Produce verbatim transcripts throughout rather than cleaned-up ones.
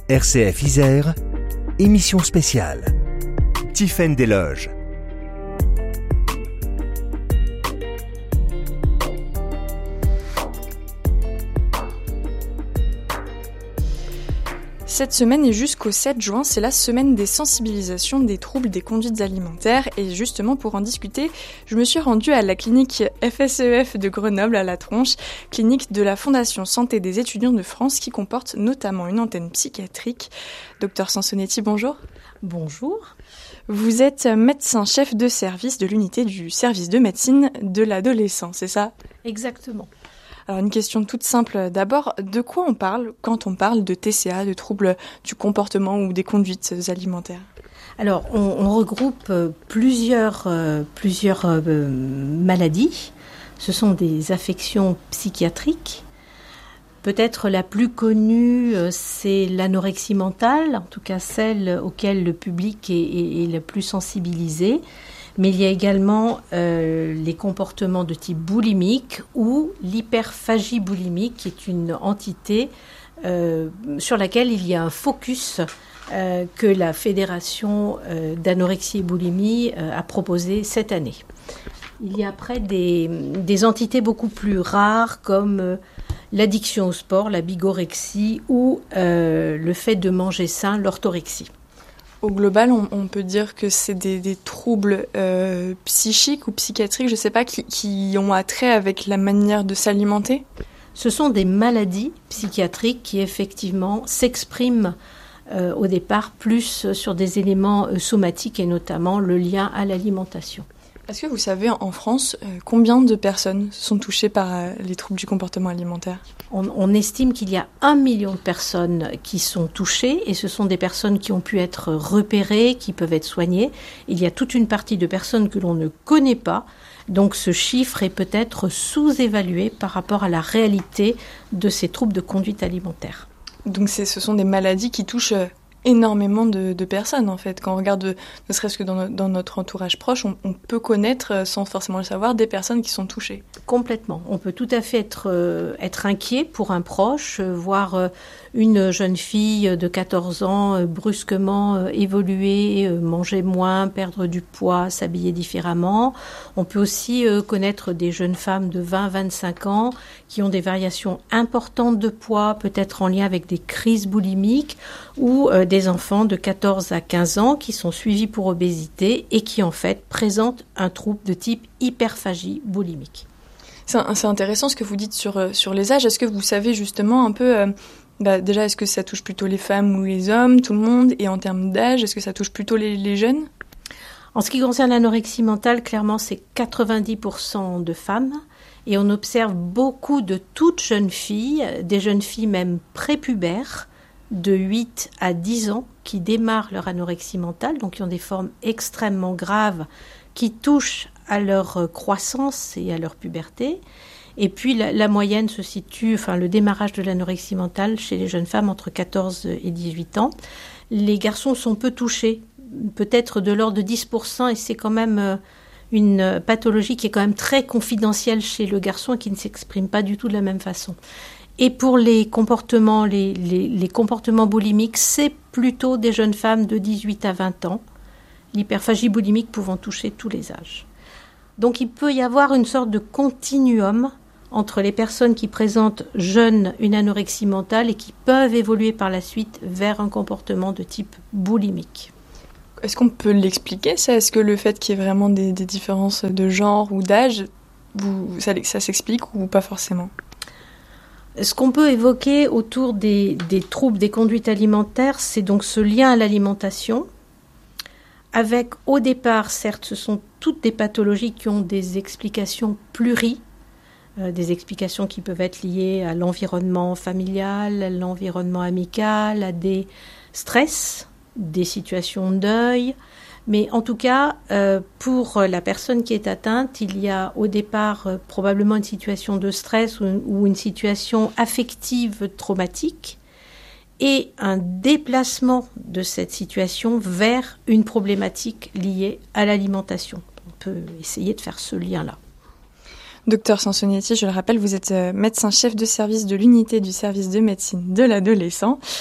R C F Isère, émission spéciale. Tiffaine Desloges. Cette semaine et jusqu'au sept juin, c'est la semaine des sensibilisations des troubles des conduites alimentaires et justement pour en discuter, je me suis rendue à la clinique F S E F de Grenoble à La Tronche, clinique de la Fondation Santé des étudiants de France qui comporte notamment une antenne psychiatrique. Docteur Sansonetti, bonjour. Bonjour. Vous êtes médecin-chef de service de l'unité du service de médecine de l'adolescent, c'est ça ? Exactement. Alors une question toute simple d'abord, de quoi on parle quand on parle de T C A, de troubles du comportement ou des conduites alimentaires ? Alors on, on regroupe plusieurs, euh, plusieurs euh, maladies. Ce sont des affections psychiatriques. Peut-être la plus connue, euh, c'est l'anorexie mentale, en tout cas celle auquel le public est, est, est le plus sensibilisé. Mais il y a également euh, les comportements de type boulimique ou l'hyperphagie boulimique, qui est une entité euh, sur laquelle il y a un focus euh, que la Fédération euh, d'anorexie et boulimie euh, a proposé cette année. Il y a après des, des entités beaucoup plus rares comme euh, l'addiction au sport, la bigorexie ou euh, le fait de manger sain, l'orthorexie. Au global, on, on peut dire que c'est des, des troubles euh, psychiques ou psychiatriques, je ne sais pas, qui, qui ont attrait avec la manière de s'alimenter ? Ce sont des maladies psychiatriques qui effectivement s'expriment euh, au départ plus sur des éléments euh, somatiques et notamment le lien à l'alimentation. Est-ce que vous savez en France euh, combien de personnes sont touchées par euh, les troubles du comportement alimentaire ? On, on estime qu'il y a un million de personnes qui sont touchées et ce sont des personnes qui ont pu être repérées, qui peuvent être soignées. Il y a toute une partie de personnes que l'on ne connaît pas, donc ce chiffre est peut-être sous-évalué par rapport à la réalité de ces troubles de conduite alimentaire. Donc c'est, ce sont des maladies qui touchent euh, énormément de, de personnes en fait. Quand on regarde, de, ne serait-ce que dans, no, dans notre entourage proche, on, on peut connaître, euh, sans forcément le savoir, des personnes qui sont touchées. Complètement. On peut tout à fait être, euh, être inquiet pour un proche, euh, voir euh, une jeune fille de quatorze ans euh, brusquement euh, évoluer, euh, manger moins, perdre du poids, s'habiller différemment. On peut aussi euh, connaître des jeunes femmes de vingt à vingt-cinq ans qui ont des variations importantes de poids, peut-être en lien avec des crises boulimiques, ou euh, des enfants de quatorze à quinze ans qui sont suivis pour obésité et qui en fait présentent un trouble de type hyperphagie boulimique. C'est, c'est intéressant ce que vous dites sur, sur les âges. Est-ce que vous savez justement un peu, euh, bah déjà est-ce que ça touche plutôt les femmes ou les hommes, tout le monde ? Et en termes d'âge, est-ce que ça touche plutôt les, les jeunes ? En ce qui concerne l'anorexie mentale, clairement c'est quatre-vingt-dix pour cent de femmes. Et on observe beaucoup de toutes jeunes filles, des jeunes filles même prépubères, de huit à dix ans, qui démarrent leur anorexie mentale, donc qui ont des formes extrêmement graves, qui touchent à leur croissance et à leur puberté. Et puis la, la moyenne se situe, enfin le démarrage de l'anorexie mentale chez les jeunes femmes entre quatorze et dix-huit ans. Les garçons sont peu touchés, peut-être de l'ordre de dix pour cent, et c'est quand même une pathologie qui est quand même très confidentielle chez le garçon et qui ne s'exprime pas du tout de la même façon. Et pour les comportements, les, les, les comportements boulimiques, c'est plutôt des jeunes femmes de dix-huit à vingt ans, l'hyperphagie boulimique pouvant toucher tous les âges. Donc il peut y avoir une sorte de continuum entre les personnes qui présentent jeunes une anorexie mentale et qui peuvent évoluer par la suite vers un comportement de type boulimique. Est-ce qu'on peut l'expliquer ça ? Est-ce que le fait qu'il y ait vraiment des, des différences de genre ou d'âge, vous, ça, ça s'explique ou pas forcément ? Ce qu'on peut évoquer autour des, des troubles des conduites alimentaires, c'est donc ce lien à l'alimentation, avec au départ, certes, ce sont toutes des pathologies qui ont des explications pluri, euh, des explications qui peuvent être liées à l'environnement familial, à l'environnement amical, à des stress, des situations de deuil. Mais en tout cas, euh, pour la personne qui est atteinte, il y a au départ euh, probablement une situation de stress ou, ou une situation affective traumatique et un déplacement de cette situation vers une problématique liée à l'alimentation. On peut essayer de faire ce lien-là. Docteur Sansonetti, je le rappelle, vous êtes médecin-chef de service de l'unité du service de médecine de l'adolescent.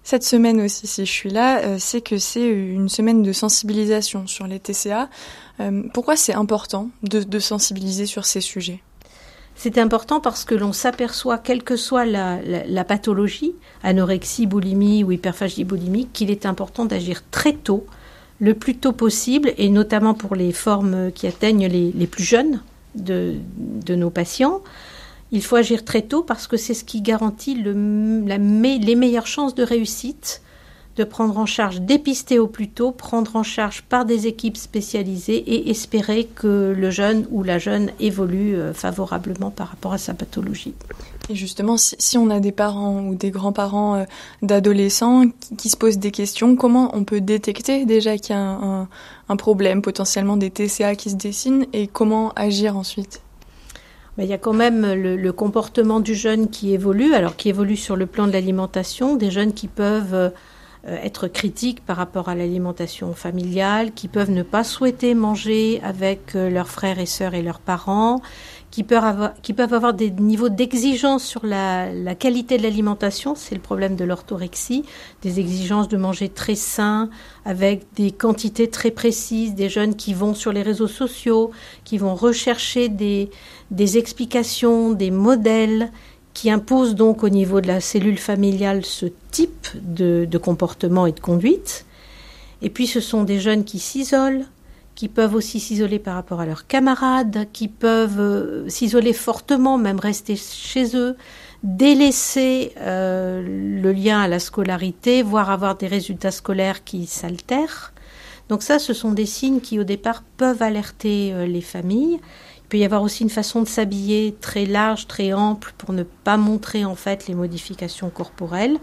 Cette semaine aussi, si je suis là, euh, c'est que c'est une semaine de sensibilisation sur les T C A. Euh, pourquoi c'est important de, de sensibiliser sur ces sujets ? C'est important parce que l'on s'aperçoit, quelle que soit la, la, la pathologie, anorexie, boulimie ou hyperphagie boulimique, qu'il est important d'agir très tôt, le plus tôt possible, et notamment pour les formes qui atteignent les, les plus jeunes de, de nos patients. Il faut agir très tôt parce que c'est ce qui garantit le, la, les meilleures chances de réussite, de prendre en charge, dépister au plus tôt, prendre en charge par des équipes spécialisées et espérer que le jeune ou la jeune évolue favorablement par rapport à sa pathologie. Et justement, si, si on a des parents ou des grands-parents euh, d'adolescents qui, qui se posent des questions, comment on peut détecter déjà qu'il y a un, un, un problème, potentiellement des T C A qui se dessinent, et comment agir ensuite ? Ben, il y a quand même le, le comportement du jeune qui évolue, alors qui évolue sur le plan de l'alimentation, des jeunes qui peuvent euh, être critiques par rapport à l'alimentation familiale, qui peuvent ne pas souhaiter manger avec euh, leurs frères et sœurs et leurs parents, qui peuvent avoir, qui peuvent avoir des niveaux d'exigence sur la, la qualité de l'alimentation, c'est le problème de l'orthorexie, des exigences de manger très sain, avec des quantités très précises, des jeunes qui vont sur les réseaux sociaux, qui vont rechercher des, des explications, des modèles, qui imposent donc au niveau de la cellule familiale ce type de, de comportement et de conduite. Et puis ce sont des jeunes qui s'isolent, qui peuvent aussi s'isoler par rapport à leurs camarades, qui peuvent euh, s'isoler fortement, même rester chez eux, délaisser euh, le lien à la scolarité, voire avoir des résultats scolaires qui s'altèrent. Donc ça, ce sont des signes qui, au départ, peuvent alerter euh, les familles. Il peut y avoir aussi une façon de s'habiller très large, très ample, pour ne pas montrer en fait les modifications corporelles.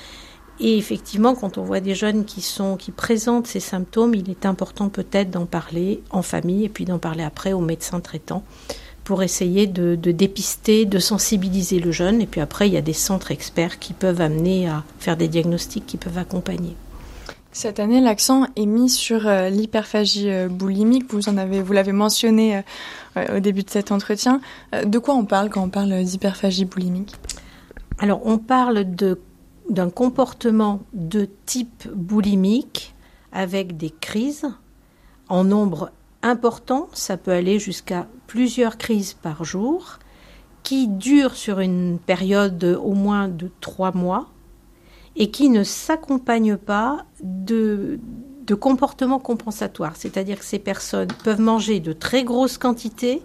Et effectivement, quand on voit des jeunes qui sont, qui présentent ces symptômes, il est important peut-être d'en parler en famille et puis d'en parler après au médecin traitant pour essayer de, de dépister, de sensibiliser le jeune. Et puis après, il y a des centres experts qui peuvent amener à faire des diagnostics, qui peuvent accompagner. Cette année, l'accent est mis sur euh, l'hyperphagie euh, boulimique. Vous en avez, vous l'avez mentionné euh, au début de cet entretien. Euh, de quoi on parle quand on parle d'hyperphagie boulimique ? Alors, on parle de d'un comportement de type boulimique avec des crises en nombre important, ça peut aller jusqu'à plusieurs crises par jour, qui durent sur une période au moins de trois mois et qui ne s'accompagnent pas de, de comportements compensatoires. C'est-à-dire que ces personnes peuvent manger de très grosses quantités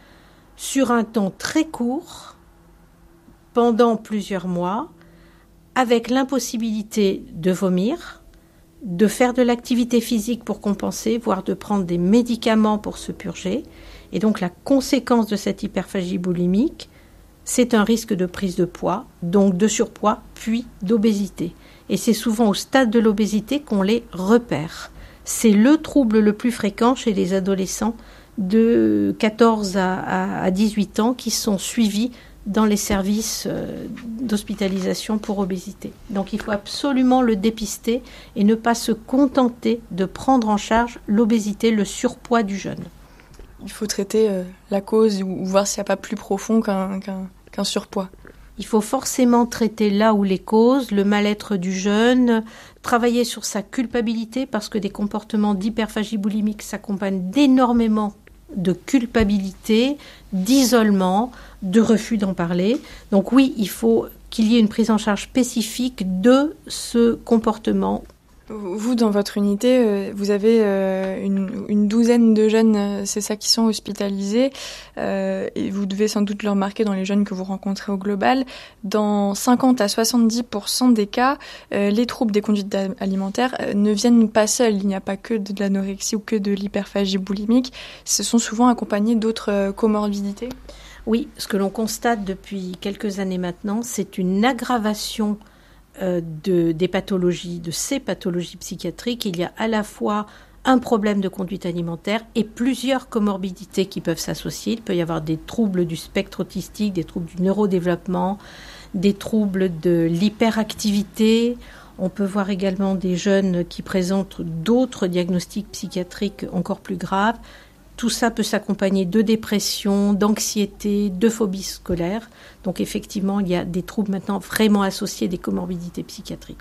sur un temps très court, pendant plusieurs mois, avec l'impossibilité de vomir, de faire de l'activité physique pour compenser, voire de prendre des médicaments pour se purger. Et donc la conséquence de cette hyperphagie boulimique, c'est un risque de prise de poids, donc de surpoids, puis d'obésité. Et c'est souvent au stade de l'obésité qu'on les repère. C'est le trouble le plus fréquent chez les adolescents de quatorze à dix-huit ans qui sont suivis dans les services d'hospitalisation pour obésité. Donc il faut absolument le dépister et ne pas se contenter de prendre en charge l'obésité, le surpoids du jeune. Il faut traiter euh, la cause ou voir s'il n'y a pas plus profond qu'un, qu'un, qu'un surpoids. Il faut forcément traiter là où les causes, le mal-être du jeune, travailler sur sa culpabilité parce que des comportements d'hyperphagie boulimique s'accompagnent d'énormément de culpabilité, d'isolement, de refus d'en parler. Donc oui, il faut qu'il y ait une prise en charge spécifique de ce comportement. Vous, dans votre unité, vous avez une, une douzaine de jeunes, c'est ça, qui sont hospitalisés, euh, et vous devez sans doute le remarquer dans les jeunes que vous rencontrez au global. Dans cinquante à soixante-dix pour cent des cas, euh, les troubles des conduites alimentaires ne viennent pas seuls. Il n'y a pas que de l'anorexie ou que de l'hyperphagie boulimique. Ce sont souvent accompagnés d'autres comorbidités. Oui, ce que l'on constate depuis quelques années maintenant, c'est une aggravation De, des pathologies, de ces pathologies psychiatriques. Il y a à la fois un problème de conduite alimentaire et plusieurs comorbidités qui peuvent s'associer. Il peut y avoir des troubles du spectre autistique, des troubles du neurodéveloppement, des troubles de l'hyperactivité. On peut voir également des jeunes qui présentent d'autres diagnostics psychiatriques encore plus graves. Tout ça peut s'accompagner de dépression, d'anxiété, de phobie scolaire. Donc effectivement, il y a des troubles maintenant vraiment associés, des comorbidités psychiatriques. Oui.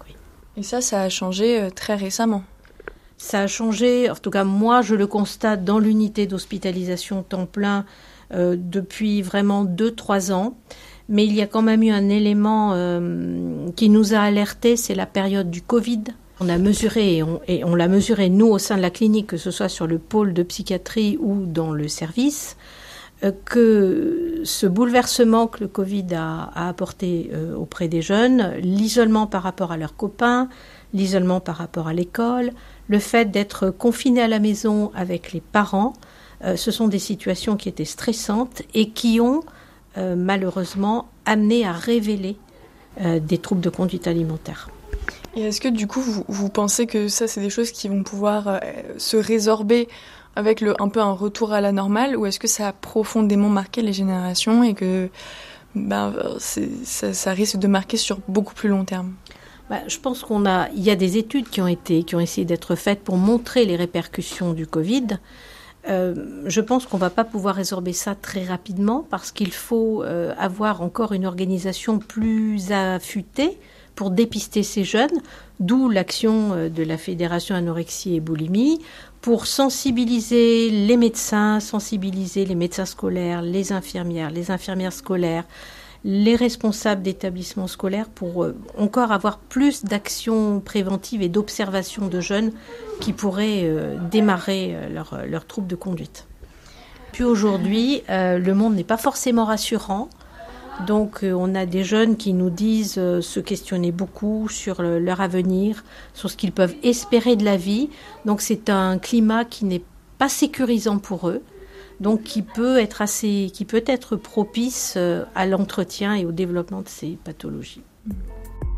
Et ça, ça a changé euh, très récemment. Ça a changé, en tout cas moi je le constate dans l'unité d'hospitalisation temps plein euh, depuis vraiment deux trois ans. Mais il y a quand même eu un élément euh, qui nous a alertés, c'est la période du Covid. On a mesuré, et on, et on l'a mesuré nous au sein de la clinique, que ce soit sur le pôle de psychiatrie ou dans le service, euh, que ce bouleversement que le Covid a, a apporté euh, auprès des jeunes, l'isolement par rapport à leurs copains, l'isolement par rapport à l'école, le fait d'être confiné à la maison avec les parents, euh, ce sont des situations qui étaient stressantes et qui ont euh, malheureusement amené à révéler euh, des troubles de conduite alimentaire. Et est-ce que du coup vous, vous pensez que ça c'est des choses qui vont pouvoir euh, se résorber avec le, un peu un retour à la normale, ou est-ce que ça a profondément marqué les générations et que ben, c'est, ça, ça risque de marquer sur beaucoup plus long terme? Bah, je pense qu'on a, il y a des études qui ont été, qui ont essayé d'être faites pour montrer les répercussions du Covid. Euh, je pense qu'on ne va pas pouvoir résorber ça très rapidement parce qu'il faut euh, avoir encore une organisation plus affûtée pour dépister ces jeunes, d'où l'action de la Fédération Anorexie et Boulimie, pour sensibiliser les médecins, sensibiliser les médecins scolaires, les infirmières, les infirmières scolaires, les responsables d'établissements scolaires pour euh, encore avoir plus d'actions préventives et d'observation de jeunes qui pourraient euh, démarrer euh, leur, leur trouble de conduite. Puis aujourd'hui, euh, le monde n'est pas forcément rassurant. Donc euh, on a des jeunes qui nous disent euh, se questionner beaucoup sur le, leur avenir, sur ce qu'ils peuvent espérer de la vie. Donc c'est un climat qui n'est pas sécurisant pour eux. Donc qui peut être assez, qui peut être propice à l'entretien et au développement de ces pathologies.